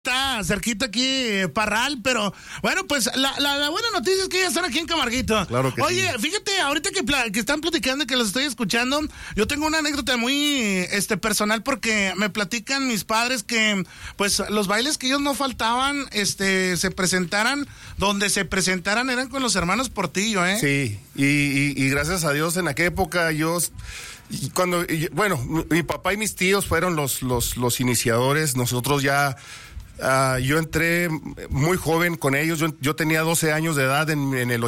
Está cerquita aquí, Parral, pero bueno, pues la buena noticia es que ya están aquí en Camarguito. Claro que Oye, sí. Fíjate, ahorita que están platicando y que los estoy escuchando, yo tengo una anécdota muy personal porque me platican mis padres que pues los bailes que ellos no faltaban, se presentaran, donde se presentaran eran con los hermanos Portillo, ¿eh? Sí, y gracias a Dios en aquella época mi papá y mis tíos fueron los iniciadores. Nosotros ya, yo entré muy joven con ellos. Yo tenía 12 años de edad en el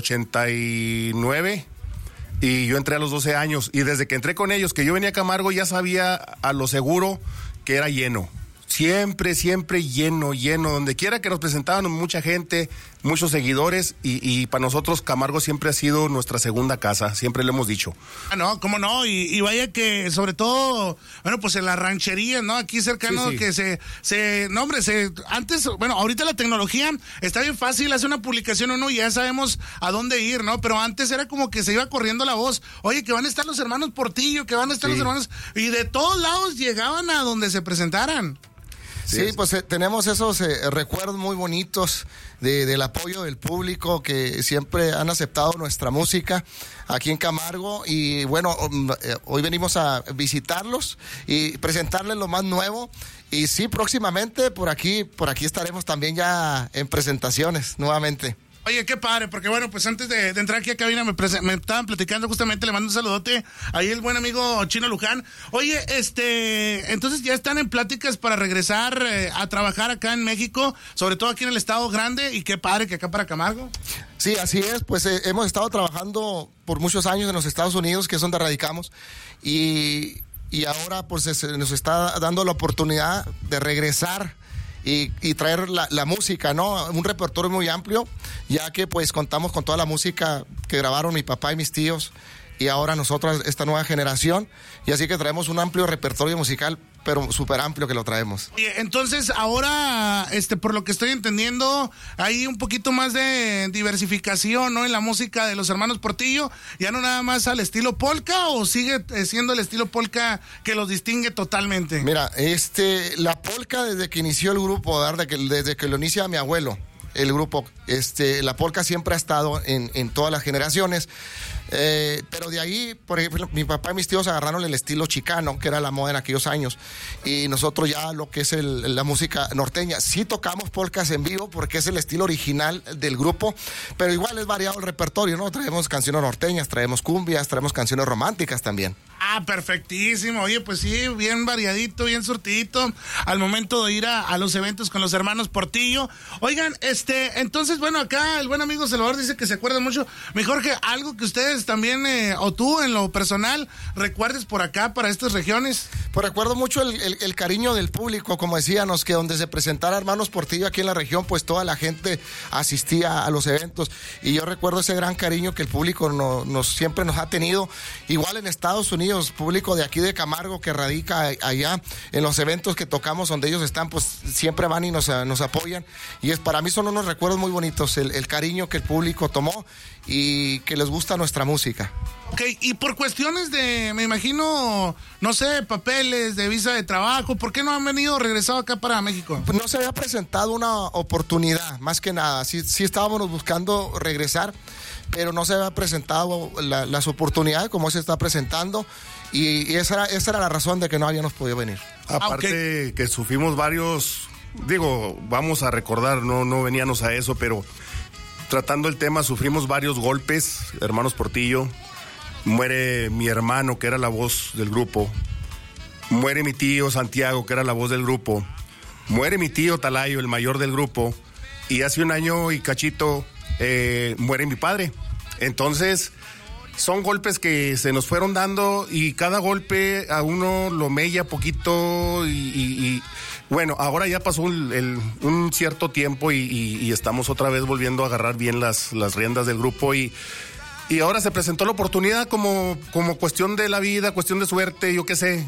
89 y yo entré a los 12 años. Y desde que entré con ellos, que yo venía a Camargo, ya sabía a lo seguro que era lleno. Siempre lleno. Donde quiera que nos presentaban, mucha gente, muchos seguidores, y para nosotros Camargo siempre ha sido nuestra segunda casa, siempre lo hemos dicho. Ah, no, cómo no, y vaya que sobre todo, bueno, pues en la ranchería, ¿no? Aquí cercano, sí. que antes, bueno, ahorita la tecnología está bien fácil, hace una publicación uno y ya sabemos a dónde ir, ¿no? Pero antes era como que se iba corriendo la voz, oye, que van a estar los hermanos Portillo, que van a estar los hermanos, y de todos lados llegaban a donde se presentaran. Sí, pues tenemos esos recuerdos muy bonitos del apoyo del público que siempre han aceptado nuestra música aquí en Camargo, y bueno, hoy venimos a visitarlos y presentarles lo más nuevo, y sí, próximamente por aquí estaremos también ya en presentaciones nuevamente. Oye, qué padre, porque bueno, pues antes de entrar aquí a cabina me estaban platicando justamente, le mando un saludote ahí el buen amigo Chino Luján. Oye, entonces ya están en pláticas para regresar a trabajar acá en México, sobre todo aquí en el Estado Grande, y qué padre que acá para Camargo. Sí, así es, pues hemos estado trabajando por muchos años en los Estados Unidos, que es donde radicamos, y ahora pues nos está dando la oportunidad de regresar y traer la música, ¿no? Un repertorio muy amplio, ya que pues contamos con toda la música que grabaron mi papá y mis tíos, y ahora nosotros, esta nueva generación, y así que traemos un amplio repertorio musical, pero súper amplio que lo traemos. Oye, entonces ahora, por lo que estoy entendiendo, hay un poquito más de diversificación, ¿no? En la música de los hermanos Portillo, ya no nada más al estilo polka, ¿o sigue siendo el estilo polka que los distingue totalmente? Mira, la polka desde que inició el grupo, desde que lo inicia mi abuelo, el grupo, la polka siempre ha estado en todas las generaciones, pero de ahí, por ejemplo, mi papá y mis tíos agarraron el estilo chicano, que era la moda en aquellos años, y nosotros ya lo que es la música norteña, sí tocamos polkas en vivo porque es el estilo original del grupo, pero igual es variado el repertorio, ¿no? Traemos canciones norteñas, traemos cumbias, traemos canciones románticas también. Ah, perfectísimo. Oye, pues sí, bien variadito, bien surtidito al momento de ir a los eventos con los hermanos Portillo. Oigan, entonces, bueno, acá el buen amigo Salvador dice que se acuerda mucho. Mi Jorge, algo que ustedes también, o tú en lo personal, recuerdes por acá, para estas regiones. Pues recuerdo mucho el cariño del público, como decíamos, que donde se presentara Hermanos Portillo aquí en la región, pues toda la gente asistía a los eventos, y yo recuerdo ese gran cariño que el público siempre nos ha tenido. Igual en Estados Unidos, público de aquí de Camargo que radica allá, en los eventos que tocamos donde ellos están, pues siempre van y nos apoyan, y para mí son unos recuerdos muy bonitos, el cariño que el público tomó y que les gusta nuestra música. Ok, y por cuestiones de, me imagino, no sé, papeles, de visa de trabajo, ¿por qué no han regresado acá para México? Pues no se había presentado una oportunidad, más que nada, sí estábamos buscando regresar, pero no se había presentado las oportunidades como se está presentando, y esa era la razón de que no habíamos podido venir. Aparte que sufrimos varios, vamos a recordar, no veníamos a eso, pero tratando el tema, sufrimos varios golpes, hermanos Portillo. Muere mi hermano, que era la voz del grupo. Muere mi tío Santiago, que era la voz del grupo. Muere mi tío Talayo, el mayor del grupo. Y hace un año y cachito muere mi padre. Entonces, son golpes que se nos fueron dando, y cada golpe a uno lo mella poquito, y bueno, ahora ya pasó un cierto tiempo y estamos otra vez volviendo a agarrar bien las riendas del grupo, y ahora se presentó la oportunidad como cuestión de la vida, cuestión de suerte, yo qué sé,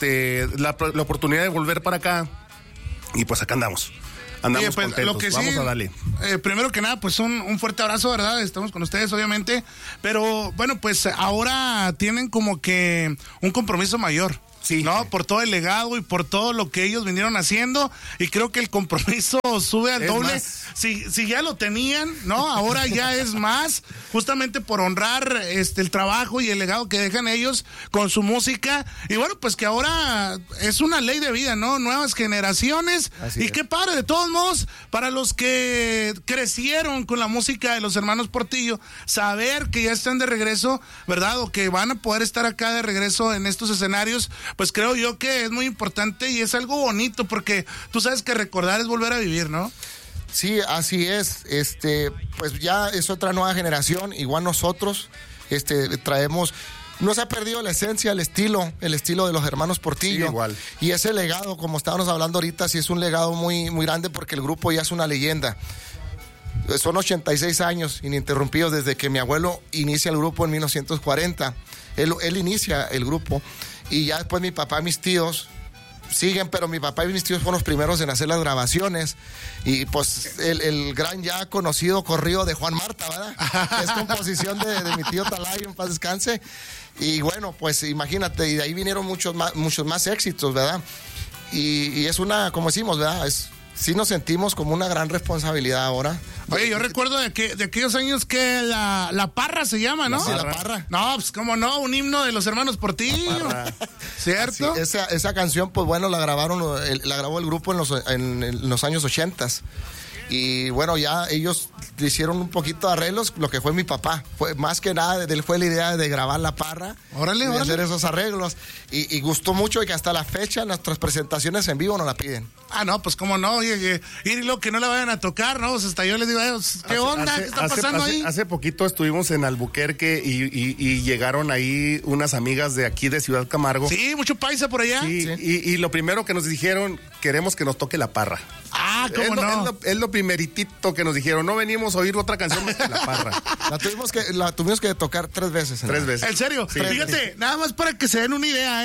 la oportunidad de volver para acá, y pues acá andamos. Andamos pues, contentos, lo que vamos sí, a darle. Primero que nada, pues un fuerte abrazo, ¿verdad? Estamos con ustedes, obviamente, pero bueno, pues ahora tienen como que un compromiso mayor. Sí. ¿No? Por todo el legado y por todo lo que ellos vinieron haciendo. Y creo que el compromiso sube al doble. Si ya lo tenían, ¿no? Ahora ya es más, justamente por honrar el trabajo y el legado que dejan ellos con su música. Y bueno, pues que ahora es una ley de vida, ¿no? Nuevas generaciones. Así es. Qué padre, de todos modos, para los que crecieron con la música de los hermanos Portillo, saber que ya están de regreso, ¿verdad? O que van a poder estar acá de regreso en estos escenarios, pues creo yo que es muy importante y es algo bonito, porque tú sabes que recordar es volver a vivir, ¿no? Sí, así es. Pues ya es otra nueva generación. Igual nosotros, traemos. No se ha perdido la esencia, el estilo de los hermanos Portillo. Sí, igual. Y ese legado, como estábamos hablando ahorita, sí es un legado muy, muy grande, porque el grupo ya es una leyenda. Son 86 años ininterrumpidos desde que mi abuelo inicia el grupo en 1940. Él inicia el grupo, y ya después mi papá y mis tíos siguen, pero mi papá y mis tíos fueron los primeros en hacer las grabaciones. Y pues el gran ya conocido corrido de Juan Marta, ¿verdad? Es composición de mi tío Talayo, en paz descanse. Y bueno, pues imagínate, y de ahí vinieron muchos más éxitos, ¿verdad? Y es una, como decimos, ¿verdad? Sí nos sentimos como una gran responsabilidad ahora. Oye, yo recuerdo de aquellos años que la Parra se llama, ¿no? Sí, la Parra. No, pues cómo no, un himno de los hermanos Portillo. ¿Cierto? Sí, esa canción, pues bueno, la grabó el grupo en los años 80. Y bueno, ya ellos le hicieron un poquito de arreglos, lo que fue mi papá. Fue más que nada, de él fue la idea de grabar La Parra. Órale. Hacer esos arreglos. Y gustó mucho, y que hasta la fecha nuestras presentaciones en vivo nos la piden. Ah, no, pues cómo no, oye, y lo que no la vayan a tocar, ¿no? Pues hasta yo les digo, ¿qué onda? ¿Qué está pasando ahí? Hace poquito estuvimos en Albuquerque y llegaron ahí unas amigas de aquí de Ciudad Camargo. Sí, mucho paisa por allá. Sí. Y lo primero que nos dijeron, queremos que nos toque La Parra. Ah, ¿cómo no? Es lo primeritito que nos dijeron, no venimos a oír otra canción más que La Parra. La tuvimos que tocar 3 veces. Tres veces. ¿En serio? Sí. Fíjate, nada más para que se den una idea,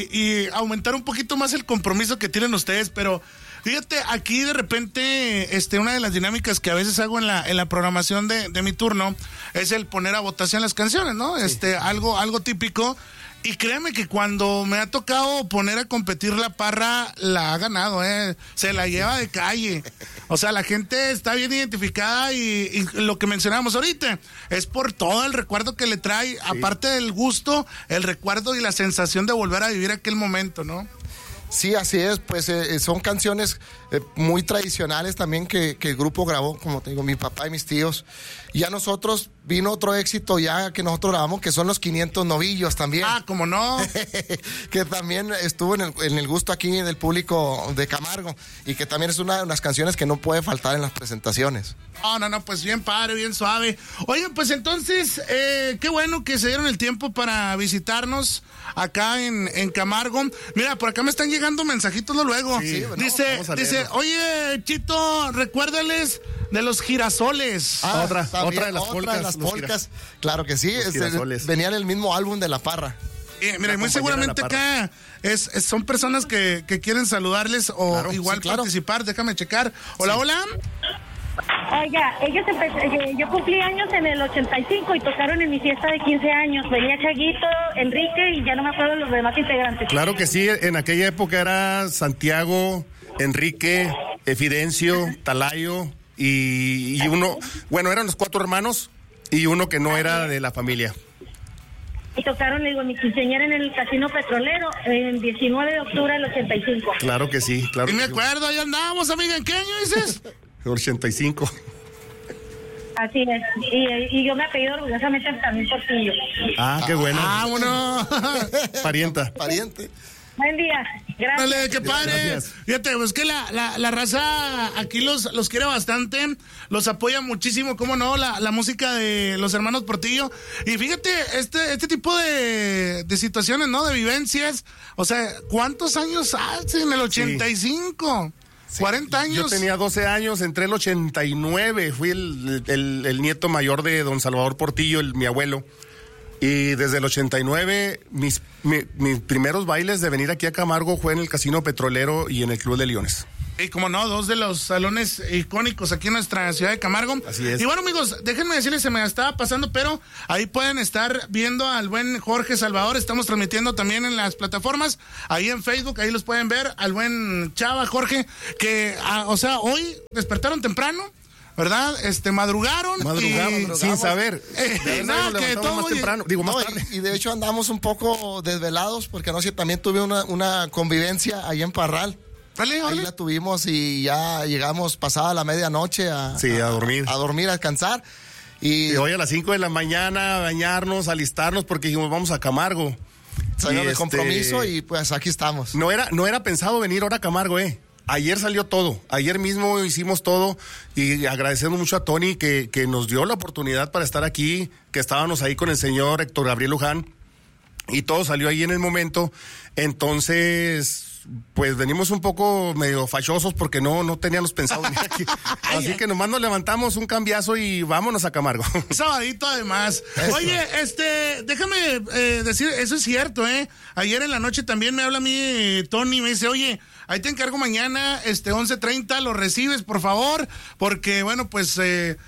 y aumentar un poquito más el compromiso que tienen ustedes, pero fíjate, aquí de repente, una de las dinámicas que a veces hago en la programación de mi turno es el poner a votación las canciones, ¿no? Sí. Algo típico. Y créeme que cuando me ha tocado poner a competir La Parra, la ha ganado, se la lleva de calle. O sea, la gente está bien identificada, y lo que mencionábamos ahorita es por todo el recuerdo que le trae, sí. Aparte del gusto, el recuerdo y la sensación de volver a vivir aquel momento, ¿no? Sí, así es, pues son canciones muy tradicionales también que el grupo grabó, como te digo, mi papá y mis tíos. Y a nosotros vino otro éxito ya que nosotros grabamos, que son los 500 novillos también. Ah, ¿cómo no? Que también estuvo en el gusto aquí del público de Camargo, y que también es una de las canciones que no puede faltar en las presentaciones. No, pues bien padre, bien suave. Oigan, pues entonces, qué bueno que se dieron el tiempo para visitarnos acá en Camargo. Mira, por acá me están llegando mensajitos luego. Sí, dice, oye, Chito, recuérdales de los girasoles. Otra de las polcas. Claro que sí, venía en el mismo álbum de La Parra. Mira, muy seguramente acá son personas que quieren saludarles o claro, igual participar. Déjame checar. Hola, sí. Hola. Oiga, yo cumplí años en el 85 y tocaron en mi fiesta de 15 años. Venía Chaguito, Enrique y ya no me acuerdo los demás integrantes. Claro que sí, en aquella época era Santiago, Enrique, Fidencio, Talayo y uno, bueno, eran los 4 hermanos y uno que no era de la familia. Y tocaron, mi quinceañera en el Casino Petrolero el 19 de octubre del 85. Claro que sí, claro. Y me acuerdo, ahí andábamos, amiga, ¿en qué año dices? 85. Así es. Y yo me apellido orgullosamente también Portillo. Ah, qué bueno. ¡Vámonos! Pariente. Buen día. Gracias. Dale, qué padre. Gracias. Fíjate, pues que la raza aquí los quiere bastante, los apoya muchísimo, cómo no, la música de los hermanos Portillo. Y fíjate, este tipo de situaciones, ¿no? De vivencias. O sea, ¿cuántos años hace en el 85? Sí. 40 años. Yo tenía 12 años, entré en el 89, fui el nieto mayor de don Salvador Portillo, mi abuelo. Y desde el 89, mis primeros bailes de venir aquí a Camargo fue en el Casino Petrolero y en el Club de Leones. Y como no, dos de los salones icónicos aquí en nuestra ciudad de Camargo. Así es. Y bueno, amigos, déjenme decirles, se me estaba pasando, pero ahí pueden estar viendo al buen Jorge Salvador. Estamos transmitiendo también en las plataformas, ahí en Facebook, ahí los pueden ver, al buen Chava, Jorge, que, o sea, hoy despertaron temprano, ¿verdad? Madrugaron sin saber. Nada, que todo más temprano, más tarde. Y de hecho andamos un poco desvelados, porque anoche también tuve una convivencia ahí en Parral. Ahí la tuvimos y ya llegamos pasada la medianoche a dormir. A dormir, a descansar. Y hoy a las 5 de la mañana, bañarnos, alistarnos, porque dijimos, vamos a Camargo. Salió de compromiso y pues aquí estamos. No era pensado venir ahora a Camargo, Ayer salió todo, ayer mismo hicimos todo y agradecemos mucho a Tony que nos dio la oportunidad para estar aquí, que estábamos ahí con el señor Héctor Gabriel Luján y todo salió ahí en el momento. Entonces, pues venimos un poco medio fachosos porque no teníamos pensado venir aquí. Así que nomás nos levantamos un cambiazo y vámonos a Camargo. Sabadito además. Oye, déjame decir, eso es cierto, Ayer en la noche también me habla a mí Tony, me dice, oye, ahí te encargo mañana, 11:30, lo recibes, por favor, porque, bueno, pues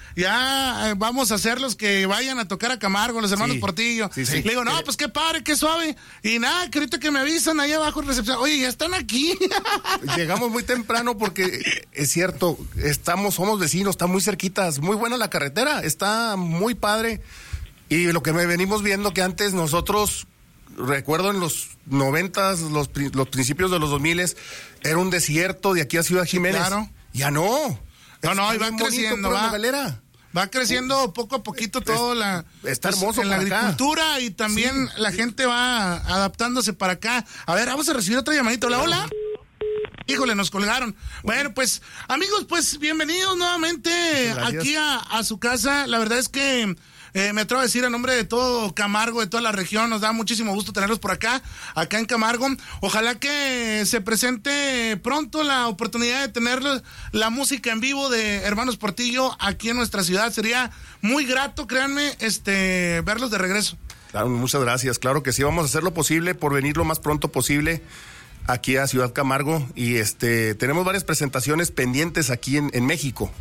ya vamos a hacer los que vayan a tocar a Camargo, los hermanos Portillo. Sí. Le digo, no, pues qué padre, qué suave. Y nada, que ahorita que me avisan ahí abajo en recepción, oye, ya están aquí. Llegamos muy temprano porque es cierto, somos vecinos, está muy cerquitas, muy buena la carretera, está muy padre. Y lo que me venimos viendo que antes nosotros, recuerdo en los 90s, los principios de los 2000s, era un desierto de aquí a Ciudad Jiménez. Claro. Ya no. No, y va creciendo, va creciendo poco a poquito todo está hermoso en la agricultura y también la gente va adaptándose para acá. A ver, vamos a recibir otra llamadita. Hola. Híjole, nos colgaron. Bueno, pues, amigos, pues, bienvenidos nuevamente aquí a su casa. La verdad es que me atrevo a decir a nombre de todo Camargo, de toda la región, nos da muchísimo gusto tenerlos por acá en Camargo. Ojalá que se presente pronto la oportunidad de tener la música en vivo de Hermanos Portillo aquí en nuestra ciudad. Sería muy grato, créanme, verlos de regreso. Claro, muchas gracias. Claro que sí, vamos a hacer lo posible por venir lo más pronto posible aquí a Ciudad Camargo y tenemos varias presentaciones pendientes aquí en México.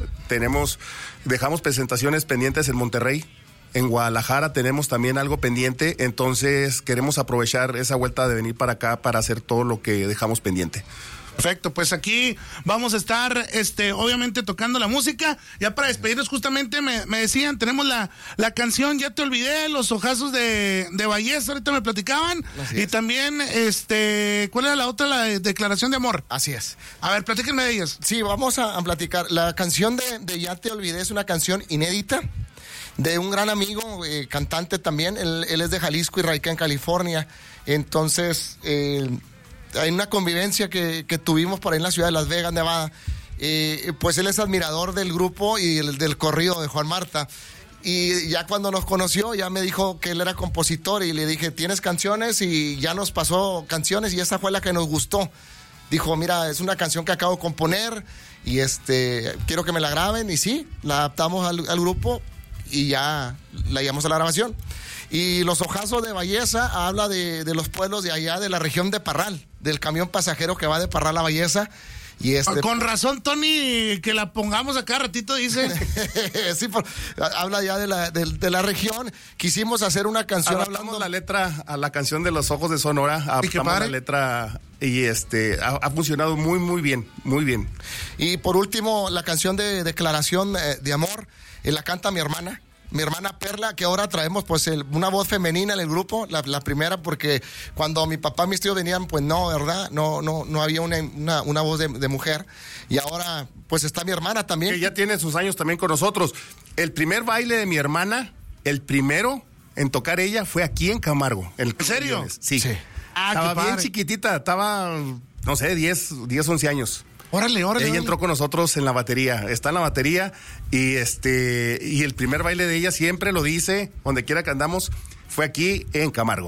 Dejamos presentaciones pendientes en Monterrey. En Guadalajara tenemos también algo pendiente, entonces queremos aprovechar esa vuelta de venir para acá para hacer todo lo que dejamos pendiente. Perfecto, pues aquí vamos a estar, obviamente tocando la música. Ya para despedirnos, justamente me decían, tenemos la canción Ya te olvidé, Los ojazos de Valleza, ahorita me platicaban. Y también, ¿cuál era la otra? La declaración de amor. Así es. A ver, platíquenme de ellas. Sí, vamos a platicar. La canción de Ya te olvidé es una canción inédita de un gran amigo, cantante también. Él es de Jalisco y radica en California. Entonces, hay una convivencia que tuvimos por ahí en la ciudad de Las Vegas, Nevada. Pues él es admirador del grupo y del corrido de Juan Marta. Y ya cuando nos conoció, ya me dijo que él era compositor y le dije, ¿tienes canciones? Y ya nos pasó canciones y esa fue la que nos gustó. Dijo, mira, es una canción que acabo de componer y quiero que me la graben. Y sí, la adaptamos al grupo y ya la llevamos a la grabación. Y Los ojazos de Valleza habla de los pueblos de allá, de la región de Parral, del camión pasajero que va de Parral a Valleza. Y Con razón, Tony, que la pongamos a cada ratito, dice. Sí, habla ya de la región. Quisimos hacer una canción hablando la letra a la canción de Los ojos de Sonora. Adaptamos la letra y ha funcionado muy, muy bien, muy bien. Y por último, la canción de declaración de amor, la canta mi hermana Perla, que ahora traemos pues una voz femenina en el grupo, la primera, porque cuando mi papá y mis tíos venían, pues no, ¿verdad? No había una voz de mujer, y ahora pues está mi hermana también. Que ya tiene sus años también con nosotros. El primer baile de mi hermana, el primero en tocar ella, fue aquí en Camargo. ¿En serio? Sí. Estaba bien chiquitita, estaba, no sé, 10, 11 años. Órale. Ella entró con nosotros en la batería, está en la batería y el primer baile de ella siempre lo dice, donde quiera que andamos, fue aquí en Camargo.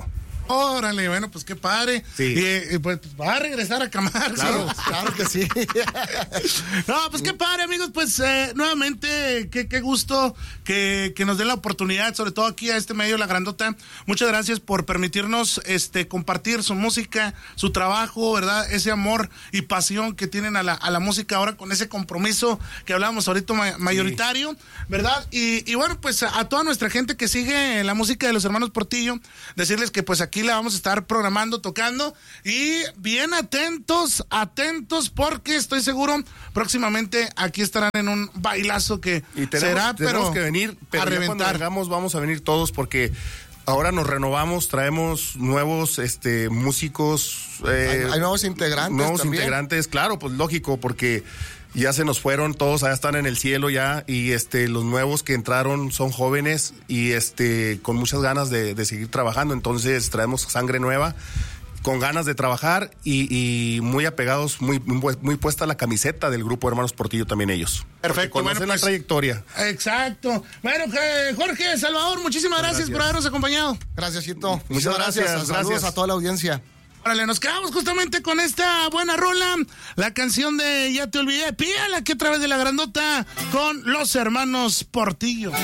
Órale, bueno, pues qué padre. Sí. Y pues va a regresar a Camargo. Claro que sí. No, pues qué padre, amigos. Pues nuevamente, qué gusto que nos den la oportunidad, sobre todo aquí a este medio La Grandota. Muchas gracias por permitirnos compartir su música, su trabajo, ¿verdad? Ese amor y pasión que tienen a la música ahora, con ese compromiso que hablábamos ahorita mayoritario, ¿verdad? Y bueno, pues a toda nuestra gente que sigue la música de los hermanos Portillo, decirles que pues aquí la vamos a estar programando, tocando, y bien atentos, porque estoy seguro próximamente aquí estarán en un bailazo que tenemos que venir, pero a reventar. Cuando vengamos vamos a venir todos, porque ahora nos renovamos, traemos nuevos músicos. Hay nuevos integrantes. Nuevos también. integrantes, claro, pues lógico, porque ya se nos fueron, todos allá están en el cielo ya, y los nuevos que entraron son jóvenes y con muchas ganas de seguir trabajando. Entonces traemos sangre nueva, con ganas de trabajar y muy apegados, muy puesta la camiseta del grupo Hermanos Portillo también ellos. Perfecto. Conocen Bueno, pues, la trayectoria. Exacto. Bueno, Jorge, Salvador, muchísimas gracias por habernos acompañado. Gracias, Chito. Muchas gracias. Saludos Gracias a toda la audiencia. Órale, nos quedamos justamente con esta buena rola, la canción de Ya te olvidé, pídala aquí a través de La Grandota con los hermanos Portillo.